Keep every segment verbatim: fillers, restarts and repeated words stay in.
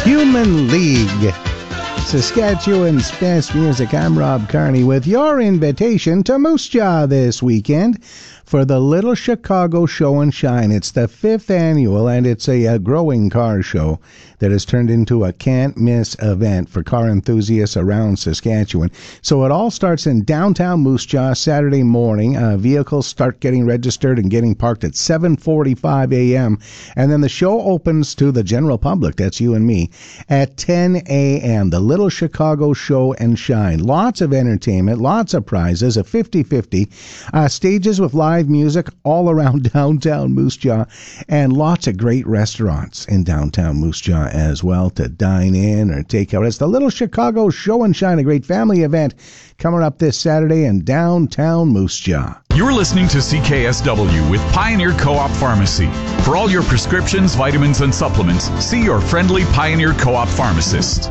Human League, Saskatchewan's best music. I'm Rob Carney with your invitation to Moose Jaw this weekend for the Little Chicago Show and Shine. It's the fifth annual, and it's a, a growing car show that has turned into a can't-miss event for car enthusiasts around Saskatchewan. So it all starts in downtown Moose Jaw Saturday morning. Uh, vehicles start getting registered and getting parked at seven forty-five a.m., and then the show opens to the general public, that's you and me, at ten a.m. The Little Chicago Show and Shine. Lots of entertainment, lots of prizes, a fifty-fifty, uh, stages with live music all around downtown Moose Jaw, and lots of great restaurants in downtown Moose Jaw as well to dine in or take out. It's the Little Chicago Show and Shine, a great family event coming up this Saturday in downtown Moose Jaw. You're listening to C K S W with Pioneer Co-op Pharmacy. For all your prescriptions, vitamins, and supplements, see your friendly Pioneer Co-op pharmacist.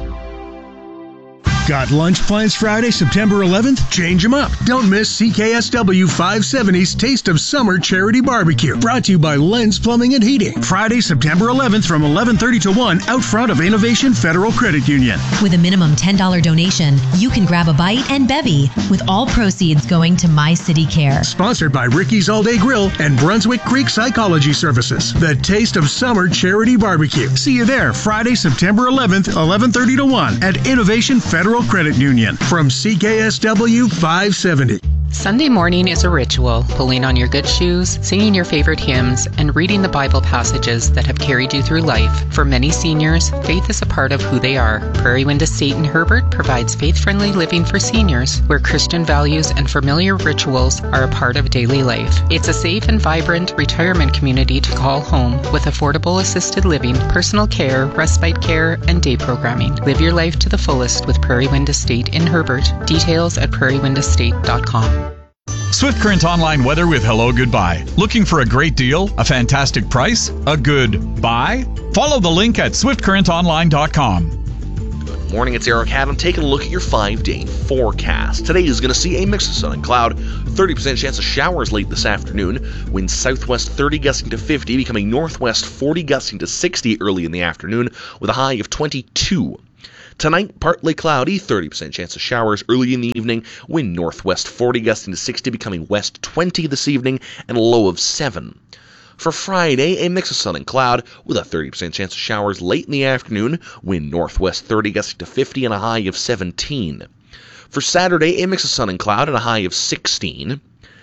Got lunch plans Friday, September eleventh? Change them up. Don't miss C K S W five seventy's Taste of Summer Charity Barbecue. Brought to you by Lens Plumbing and Heating. Friday, September eleventh from eleven thirty to one out front of Innovation Federal Credit Union. With a minimum ten dollars donation, you can grab a bite and bevy, with all proceeds going to My City Care. Sponsored by Ricky's All Day Grill and Brunswick Creek Psychology Services. The Taste of Summer Charity Barbecue. See you there Friday, September eleventh, eleven thirty to one at Innovation Federal Credit Union from C K S W five seventy. Sunday morning is a ritual, pulling on your good shoes, singing your favorite hymns, and reading the Bible passages that have carried you through life. For many seniors, faith is a part of who they are. Prairie Wind Estate in Herbert provides faith-friendly living for seniors, where Christian values and familiar rituals are a part of daily life. It's a safe and vibrant retirement community to call home, with affordable assisted living, personal care, respite care, and day programming. Live your life to the fullest with Prairie Wind Estate in Herbert. Details at prairie wind estate dot com. Swift Current Online Weather with Hello Goodbye. Looking for a great deal? A fantastic price? A good buy? Follow the link at swift current online dot com. Good morning, it's Eric Adam taking a look at your five-day forecast. Today is going to see a mix of sun and cloud, thirty percent chance of showers late this afternoon, winds southwest thirty gusting to fifty, becoming northwest forty gusting to sixty early in the afternoon, with a high of twenty-two. Tonight, partly cloudy, thirty percent chance of showers early in the evening, wind northwest forty gusting to sixty, becoming west twenty this evening, and a low of seven. For Friday, a mix of sun and cloud, with a thirty percent chance of showers late in the afternoon, wind northwest thirty gusting to fifty, and a high of seventeen. For Saturday, a mix of sun and cloud, and a high of sixteen.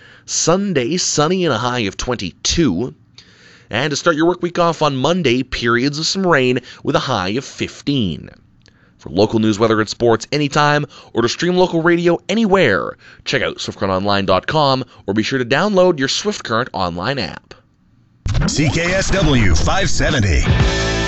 Sunday, sunny and a high of twenty-two. And to start your work week off on Monday, periods of some rain with a high of fifteen. For local news, weather, and sports anytime, or to stream local radio anywhere, check out swift current online dot com or be sure to download your Swift Current online app. C K S W five seventy.